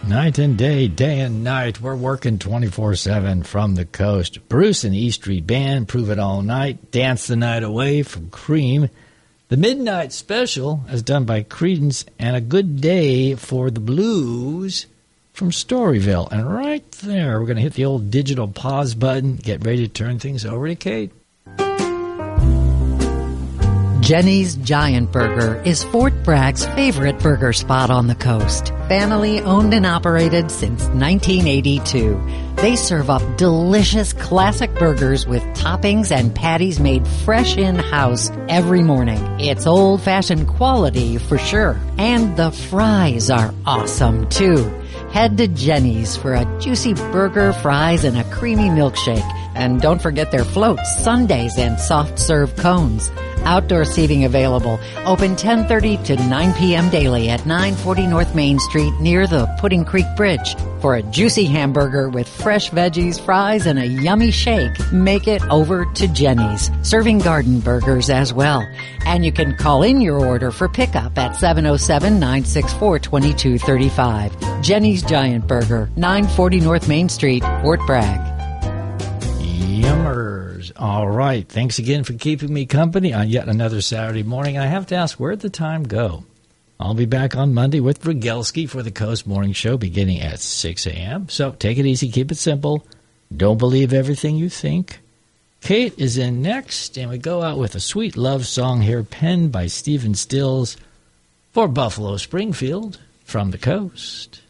Night and day, day and night, we're working 24/7 from the coast. Bruce and E Street Band, Prove It All Night, Dance the Night Away from Cream. The Midnight Special, as done by Creedence, and A Good Day for the Blues from Storyville. And right there, we're going to hit the old digital pause button, get ready to turn things over to Kate. Jenny's Giant Burger is Fort Bragg's favorite burger spot on the coast. Family owned and operated since 1982. They serve up delicious classic burgers with toppings and patties made fresh in-house every morning. It's old-fashioned quality for sure. And the fries are awesome too. Head to Jenny's for a juicy burger, fries, and a creamy milkshake. And don't forget their floats, sundaes, and soft-serve cones. Outdoor seating available. Open 10:30 to 9 p.m. daily at 940 North Main Street near the Pudding Creek Bridge. For a juicy hamburger with fresh veggies, fries, and a yummy shake, make it over to Jenny's. Serving garden burgers as well. And you can call in your order for pickup at 707-964-2235. Jenny's Giant Burger, 940 North Main Street, Fort Bragg. Yummers. All right. Thanks again for keeping me company on yet another Saturday morning. I have to ask, where'd the time go? I'll be back on Monday with Rogelski for the Coast Morning Show beginning at 6 a.m. So take it easy. Keep it simple. Don't believe everything you think. Kate is in next, and we go out with a sweet love song here penned by Stephen Stills for Buffalo Springfield from the coast.